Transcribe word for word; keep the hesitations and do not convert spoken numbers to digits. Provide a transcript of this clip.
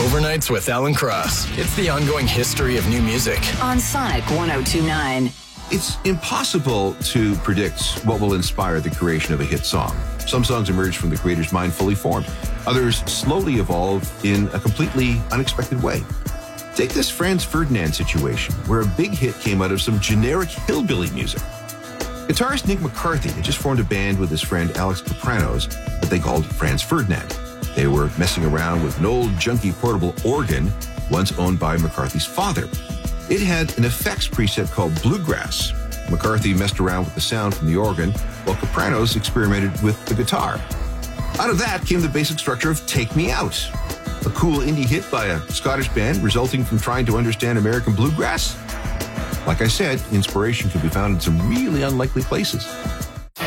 Overnights with Alan Cross. It's the ongoing history of new music. On Sonic one oh two point nine. It's impossible to predict what will inspire the creation of a hit song. Some songs emerge from the creator's mind fully formed. Others slowly evolve in a completely unexpected way. Take this Franz Ferdinand situation, where a big hit came out of some generic hillbilly music. Guitarist Nick McCarthy had just formed a band with his friend Alex Kapranos that they called Franz Ferdinand. They were messing around with an old junky portable organ once owned by McCarthy's father. It had an effects preset called Bluegrass. McCarthy messed around with the sound from the organ, while Kapranos experimented with the guitar. Out of that came the basic structure of Take Me Out, a cool indie hit by a Scottish band resulting from trying to understand American bluegrass. Like I said, inspiration can be found in some really unlikely places.